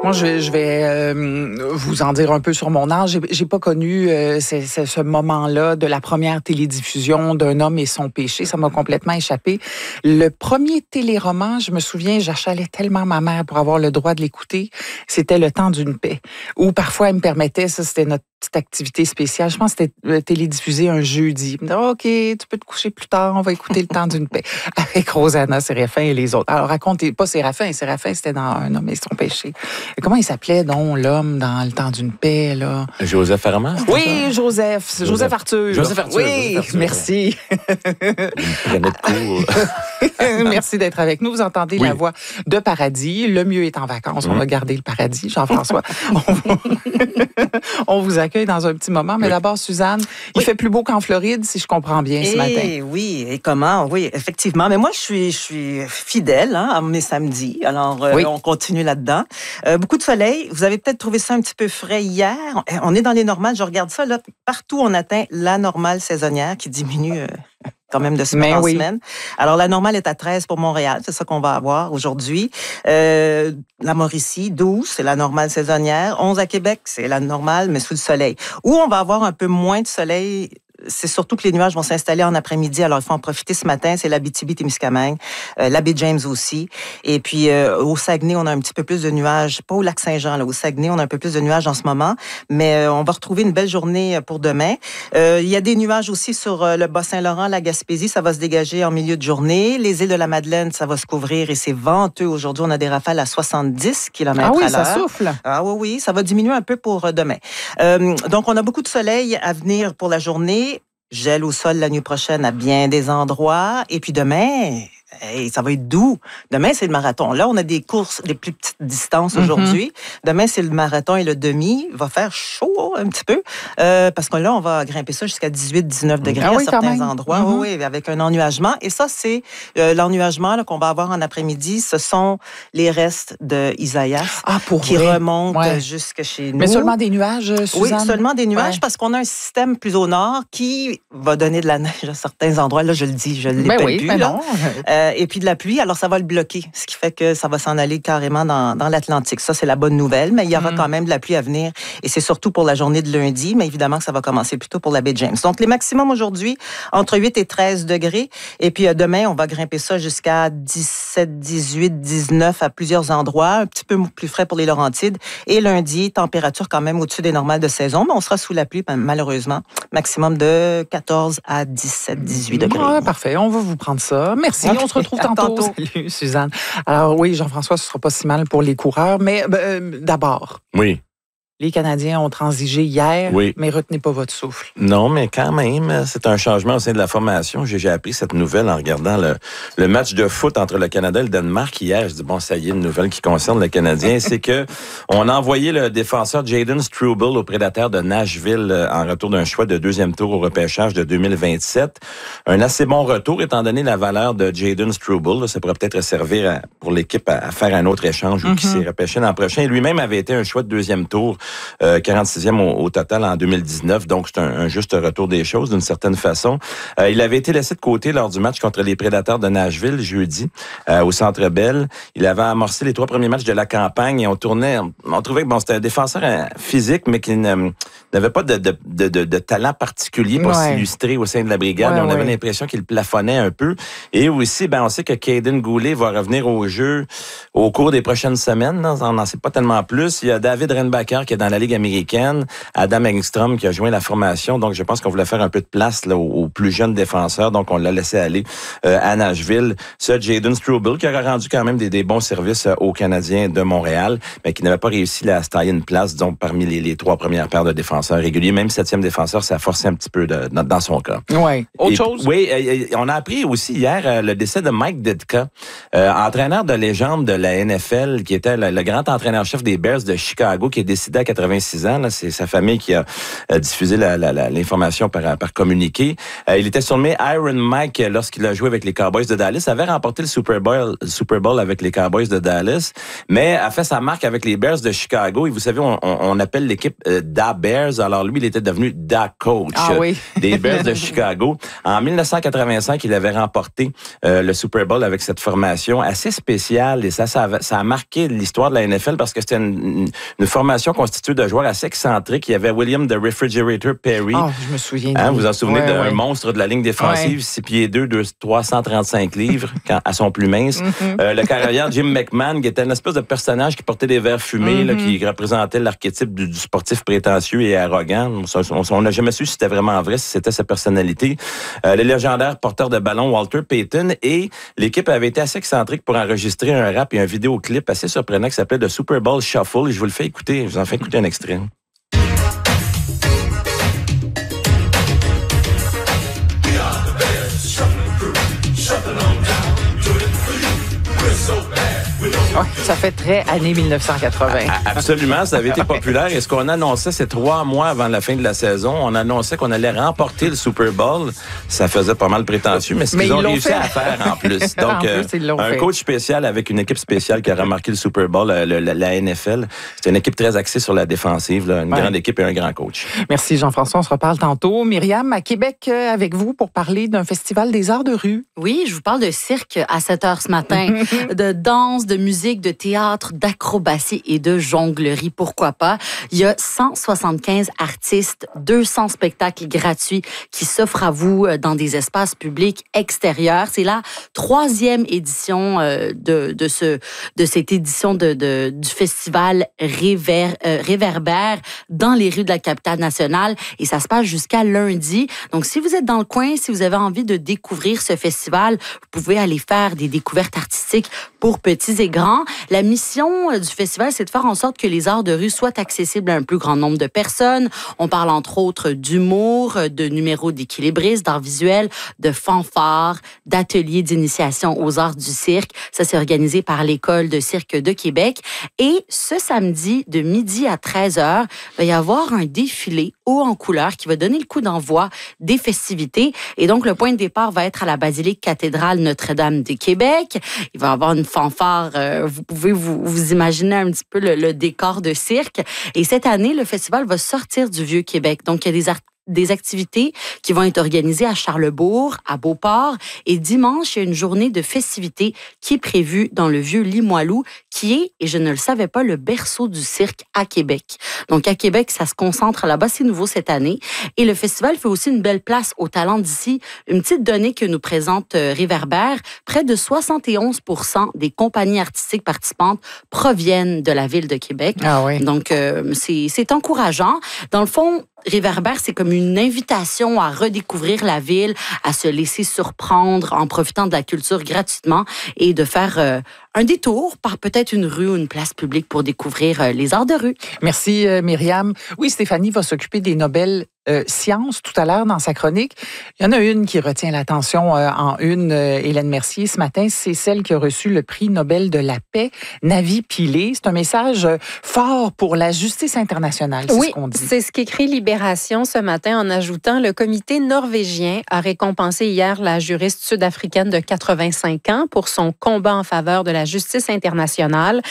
Moi, je vais vous en dire un peu sur mon âge. J'ai pas connu ce moment-là de la première télédiffusion d'un homme et son péché. Ça m'a complètement échappé. Le premier téléroman, je me souviens, j'achalais tellement ma mère pour avoir le droit de l'écouter. C'était Le Temps d'une paix. Ou parfois, elle me permettait, ça, c'était notre petite activité spéciale. Je pense que c'était télédiffusé un jeudi. Elle me disait, OK, tu peux te coucher plus tard, on va écouter Le Temps d'une paix. Avec Rosanna Séraphin et les autres. Alors, racontez pas Séraphin. Séraphin, c'était dans Un homme et son péché. Comment il s'appelait, donc, l'homme dans Le Temps d'une paix, là? Joseph Armand? Oui, Joseph Arthur. Joseph Arthur. Oui, Joseph Arthur. Merci. Prenez de cours. Merci d'être avec nous. Vous entendez la voix de Paradis. Le mieux est en vacances. On va garder le paradis, Jean-François. On vous accueille dans un petit moment. Mais d'abord, Suzanne, il fait plus beau qu'en Floride, si je comprends bien, ce matin. Oui, et comment? Oui, effectivement. Mais moi, je suis fidèle à mes samedis. Alors, on continue là-dedans. Beaucoup de soleil. Vous avez peut-être trouvé ça un petit peu frais hier. On est dans les normales. Je regarde ça. Là, partout, on atteint la normale saisonnière qui diminue quand même de semaine en semaine. Alors, la normale est à 13 pour Montréal. C'est ça qu'on va avoir aujourd'hui. La Mauricie, 12, c'est la normale saisonnière. 11 à Québec, c'est la normale, mais sous le soleil. Où on va avoir un peu moins de soleil, c'est surtout que les nuages vont s'installer en après-midi. Alors, il faut en profiter ce matin. C'est l'Abitibi-Témiscamingue, la baie James aussi. Et puis, au Saguenay, on a un petit peu plus de nuages. Pas au Lac-Saint-Jean, là. Au Saguenay, on a un peu plus de nuages en ce moment. Mais on va retrouver une belle journée pour demain. Il y a des nuages aussi sur le Bas-Saint-Laurent, la Gaspésie. Ça va se dégager en milieu de journée. Les îles de la Madeleine, ça va se couvrir et c'est venteux. Aujourd'hui, on a des rafales à 70 km à l'heure. Ça souffle. Ah oui, ça va diminuer un peu pour demain. Donc, on a beaucoup de soleil à venir pour la journée. Gel au sol la nuit prochaine à bien des endroits. Et puis demain, ça va être doux. Demain, c'est le marathon. Là, on a des courses, des plus petites distances aujourd'hui. Demain, c'est le marathon et le demi. Il va faire chaud un petit peu parce que là, on va grimper ça jusqu'à 18-19 degrés à certains endroits. Oui, avec un ennuagement. Et ça, c'est l'ennuagement là, qu'on va avoir en après-midi. Ce sont les restes d'Isaïas qui remontent jusque chez nous. Mais seulement des nuages, Suzanne? Oui, seulement des nuages parce qu'on a un système plus au nord qui va donner de la neige à certains endroits. Là, je le dis, je ne l'ai plus. Là. Et puis de la pluie, alors ça va le bloquer, ce qui fait que ça va s'en aller carrément dans l'Atlantique. Ça, c'est la bonne nouvelle, mais il y aura quand même de la pluie à venir et c'est surtout pour la journée de lundi, mais évidemment que ça va commencer plutôt pour la baie James. Donc, les maximums aujourd'hui, entre 8 et 13 degrés et puis demain, on va grimper ça jusqu'à 17, 18, 19 à plusieurs endroits, un petit peu plus frais pour les Laurentides et lundi, température quand même au-dessus des normales de saison, mais on sera sous la pluie malheureusement, maximum de 14 à 17, 18 degrés. Parfait, on va vous prendre ça. Merci, on se retrouve tantôt. Salut, Suzanne. Alors oui, Jean-François, ce ne sera pas si mal pour les coureurs, mais d'abord. Oui. Les Canadiens ont transigé hier, mais retenez pas votre souffle. Non, mais quand même, c'est un changement au sein de la formation. J'ai appris cette nouvelle en regardant le match de foot entre le Canada et le Danemark hier. Je dis, bon, ça y est, une nouvelle qui concerne le Canadien. C'est que on a envoyé le défenseur Jayden Struble au Prédateurs de Nashville en retour d'un choix de deuxième tour au repêchage de 2027. Un assez bon retour, étant donné la valeur de Jayden Struble. Ça pourrait peut-être servir pour l'équipe à faire un autre échange ou qui s'est repêché l'an prochain. Lui-même avait été un choix de deuxième tour 46e au total en 2019, donc c'est un juste retour des choses d'une certaine façon. Il avait été laissé de côté lors du match contre les Prédateurs de Nashville jeudi au Centre Bell. Il avait amorcé les 3 premiers matchs de la campagne et on trouvait que c'était un défenseur physique mais qui n'avait pas de talent particulier pour s'illustrer au sein de la brigade. On avait l'impression qu'il plafonnait un peu. Et aussi, on sait que Caden Goulet va revenir au jeu au cours des prochaines semaines. On n'en sait pas tellement plus. Il y a David Renbacker qui est dans la Ligue américaine, Adam Engstrom qui a joint la formation. Donc, je pense qu'on voulait faire un peu de place là, aux plus jeunes défenseurs. Donc, on l'a laissé aller à Nashville. Ce Jayden Struble qui aurait rendu quand même des bons services aux Canadiens de Montréal, mais qui n'avait pas réussi à se tailler une place donc parmi les 3 premières paires de défenseurs réguliers. Même 7e défenseur, ça a forcé un petit peu dans son cas. Oui. Autre chose? Oui, on a appris aussi hier le décès de Mike Ditka, entraîneur de légende de la NFL, qui était le grand entraîneur-chef des Bears de Chicago, qui est décédé à 86 ans. Là, c'est sa famille qui a diffusé l'information par communiqué. Il était surnommé Iron Mike lorsqu'il a joué avec les Cowboys de Dallas. Il avait remporté le Super Bowl avec les Cowboys de Dallas, mais a fait sa marque avec les Bears de Chicago. Et vous savez, on appelle l'équipe Da Bears. Alors lui, il était devenu Da Coach des Bears de Chicago. En 1985, il avait remporté le Super Bowl avec cette formation assez spéciale. Et ça a marqué l'histoire de la NFL parce que c'était une formation constituée de joueurs assez excentriques. Il y avait William the Refrigerator Perry. Oh, je me souviens. Vous vous en souvenez d'un monstre de la ligne défensive, 6 pieds 2, 335 livres à son plus mince. Le carrière Jim McMahon, qui était une espèce de personnage qui portait des verres fumés, là, qui représentait l'archétype du sportif prétentieux et arrogant. On n'a jamais su si c'était vraiment vrai, si c'était sa personnalité. Le légendaire porteur de ballon Walter Payton, et l'équipe avait été assez excentrique pour enregistrer un rap et un vidéoclip assez surprenant qui s'appelait The Super Bowl Shuffle. Et je vous le fais écouter, je vous en fais écouter un extrait. Oui, ça fait très années 1980. Absolument, ça avait été populaire. Et ce qu'on annonçait, c'est 3 mois avant la fin de la saison, on annonçait qu'on allait remporter le Super Bowl. Ça faisait pas mal prétentieux, mais ce qu'ils ont réussi à faire en plus. Donc, un coach spécial avec une équipe spéciale qui a remarqué le Super Bowl, la NFL. C'était une équipe très axée sur la défensive, là, une grande équipe et un grand coach. Merci Jean-François, on se reparle tantôt. Myriam, à Québec avec vous pour parler d'un festival des arts de rue. Oui, je vous parle de cirque à 7h ce matin, de danse, de musique, de théâtre, d'acrobatie et de jonglerie, pourquoi pas. Il y a 175 artistes, 200 spectacles gratuits qui s'offrent à vous dans des espaces publics extérieurs. C'est la 3e édition de cette édition du festival Réverbère dans les rues de la capitale nationale, et ça se passe jusqu'à lundi. Donc, si vous êtes dans le coin, si vous avez envie de découvrir ce festival, vous pouvez aller faire des découvertes artistiques pour petits et grands. La mission du festival, c'est de faire en sorte que les arts de rue soient accessibles à un plus grand nombre de personnes. On parle entre autres d'humour, de numéros d'équilibristes, d'art visuel, de fanfares, d'ateliers d'initiation aux arts du cirque. Ça, c'est organisé par l'École de cirque de Québec. Et ce samedi, de midi à 13h, il va y avoir un défilé haut en couleur qui va donner le coup d'envoi des festivités. Et donc, le point de départ va être à la basilique cathédrale Notre-Dame de Québec. Il va y avoir une fanfare. Vous pouvez vous imaginer un petit peu le décor de cirque. Et cette année, le festival va sortir du Vieux-Québec. Donc, il y a des activités qui vont être organisées à Charlesbourg, à Beauport. Et dimanche, il y a une journée de festivités qui est prévue dans le vieux Limoilou, qui est, et je ne le savais pas, le berceau du cirque à Québec. Donc, à Québec, ça se concentre là-bas. C'est nouveau cette année. Et le festival fait aussi une belle place aux talents d'ici. Une petite donnée que nous présente Réverbère, près de 71% des compagnies artistiques participantes proviennent de la ville de Québec. Ah oui. Donc, c'est encourageant. Dans le fond, Réverbère, c'est comme une invitation à redécouvrir la ville, à se laisser surprendre en profitant de la culture gratuitement et de faire un détour par peut-être une rue ou une place publique pour découvrir les arts de rue. Merci Myriam. Oui, Stéphanie va s'occuper des Nobel sciences tout à l'heure dans sa chronique. Il y en a une qui retient l'attention en une, Hélène Mercier, ce matin. C'est celle qui a reçu le prix Nobel de la paix, Navi Pillay. C'est un message fort pour la justice internationale, c'est ce qu'on dit. C'est ce qu'écrit Libération ce matin en ajoutant: le comité norvégien a récompensé hier la juriste sud-africaine de 85 ans pour son combat en faveur de la justice internationale.